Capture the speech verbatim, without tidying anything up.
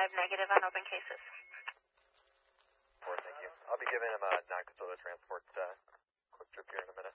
five negative on open cases. Four, thank you. I'll be giving him a non-controller transport uh, quick trip here in a minute.